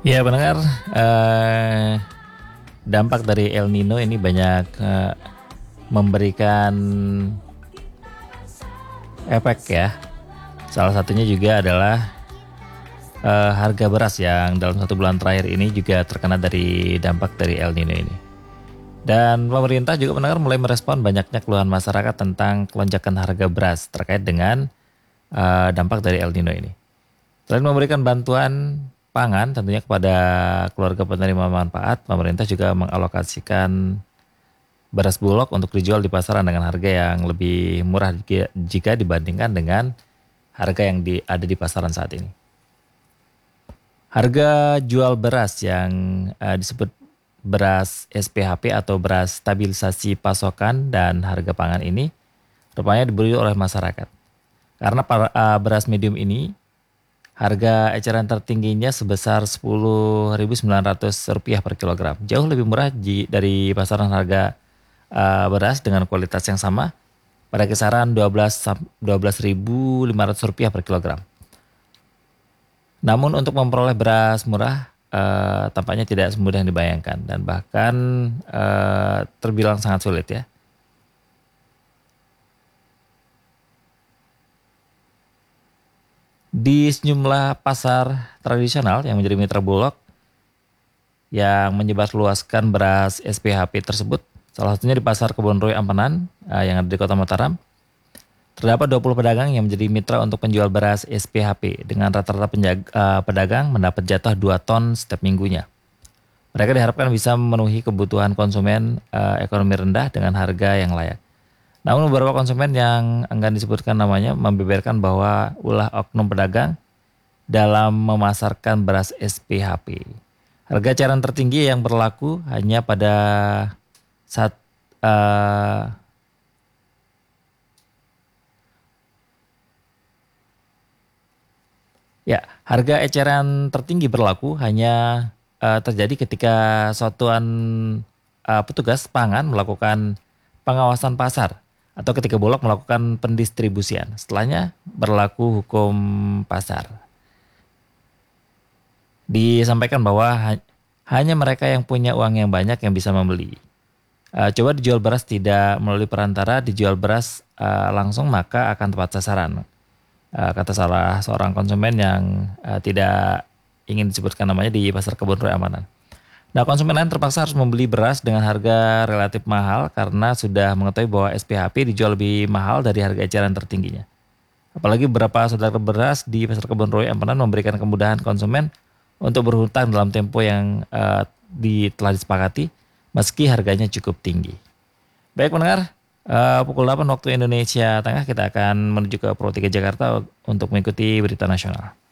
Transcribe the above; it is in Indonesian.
Ya pendengar, dampak dari El Nino ini banyak memberikan efek ya. Salah satunya juga adalah harga beras yang dalam 1 bulan terakhir ini juga terkena dari dampak dari El Nino ini. Dan pemerintah juga pendengar mulai merespon banyaknya keluhan masyarakat tentang kelonjakan harga beras terkait dengan dampak dari El Nino ini. Selain memberikan bantuan pangan tentunya kepada keluarga penerima manfaat, pemerintah juga mengalokasikan beras bulog untuk dijual di pasaran dengan harga yang lebih murah jika dibandingkan dengan harga yang ada di pasaran saat ini. Harga jual beras yang disebut beras SPHP atau beras stabilisasi pasokan dan harga pangan ini rupanya dibeli oleh masyarakat. Karena beras medium ini harga eceran tertingginya sebesar Rp10.900 per kilogram. Jauh lebih murah dari pasaran harga beras dengan kualitas yang sama pada kisaran Rp12.500 per kilogram. Namun untuk memperoleh beras murah tampaknya tidak semudah yang dibayangkan dan bahkan terbilang sangat sulit ya. Di sejumlah pasar tradisional yang menjadi mitra Bulog yang menyebarluaskan beras SPHP tersebut, salah satunya di pasar Kebon Roy Ampanan yang ada di Kota Mataram, terdapat 20 pedagang yang menjadi mitra untuk penjual beras SPHP dengan rata-rata pedagang mendapat jatah 2 ton setiap minggunya. Mereka diharapkan bisa memenuhi kebutuhan konsumen ekonomi rendah dengan harga yang layak. Namun beberapa konsumen yang enggan disebutkan namanya membeberkan bahwa ulah oknum pedagang dalam memasarkan beras SPHP. Harga eceran tertinggi yang berlaku hanya pada saat harga eceran tertinggi berlaku hanya terjadi ketika satuan petugas pangan melakukan pengawasan pasar atau ketika Bulog melakukan pendistribusian. Setelahnya berlaku hukum pasar. Disampaikan bahwa hanya mereka yang punya uang yang banyak yang bisa membeli. Coba dijual beras tidak melalui perantara, dijual beras langsung maka akan tepat sasaran. Kata salah seorang konsumen yang tidak ingin disebutkan namanya di pasar Kebon Roy Ampanan. Nah, konsumen lain terpaksa harus membeli beras dengan harga relatif mahal karena sudah mengetahui bahwa SPHP dijual lebih mahal dari harga eceran tertingginya. Apalagi beberapa saudara beras di pasar Kebon Roy Ampanan memberikan kemudahan konsumen untuk berhutang dalam tempo yang telah disepakati meski harganya cukup tinggi. Baik pendengar, pukul 8 waktu Indonesia Tengah kita akan menuju ke Pro 3 Jakarta untuk mengikuti berita nasional.